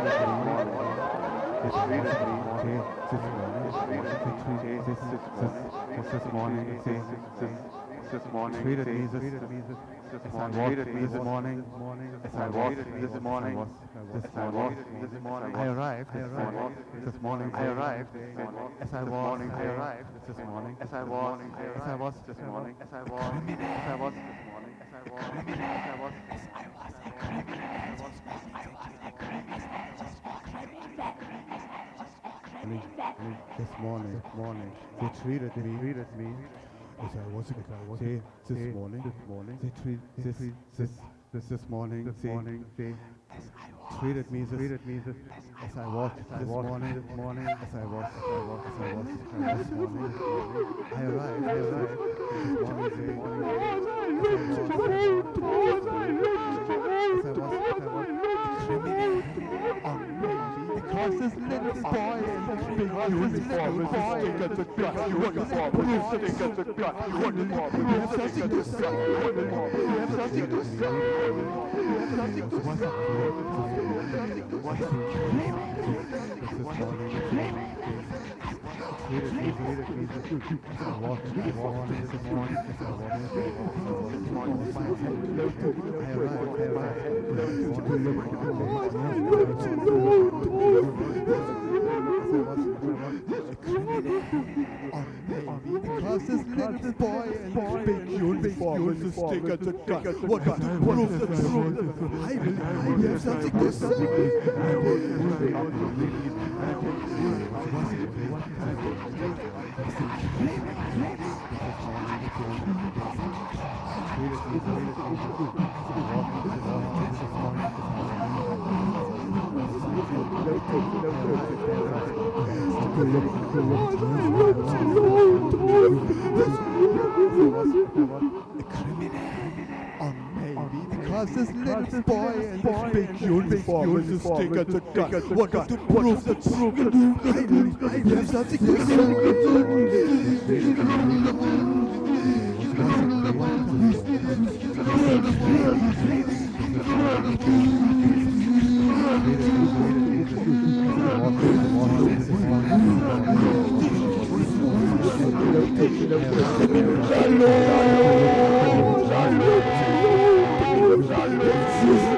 This morning, treated me this morning, as I walked this morning, I arrived this morning, I arrived as I was this morning, as I was this morning, as I was this morning, as I was a criminal. This morning, they treated me as I was this morning, they this morning, they treated me as I was this morning, as I was this morning. I arrived this morning, because this little boy in this big uniform is a stick at the gut. You want to form a stick at the gut. You want to form a stick at the gut. You have something to say. You have something to say. Because this little boy in big uniform is a stick at the gut. What to prove the truth? I believe you have something to say. Because this little boy in this big uniform is a stick at the gut. What to prove the truth? I believe you have something to say. Salut.